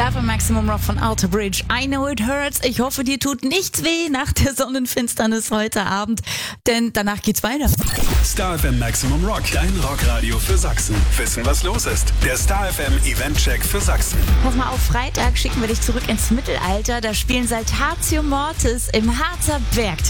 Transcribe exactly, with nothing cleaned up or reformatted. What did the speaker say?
Dafür Maximum Rock von Outer Bridge. I know it hurts. Ich hoffe, dir tut nichts weh nach der Sonnenfinsternis heute Abend, denn danach geht's weiter. Star F M Maximum Rock, dein Rockradio für Sachsen. Wissen, was los ist. Der Star F M Eventcheck für Sachsen. Pass mal auf, Freitag schicken wir dich zurück ins Mittelalter. Da spielen Saltatio Mortis im Harzer Bergtheater.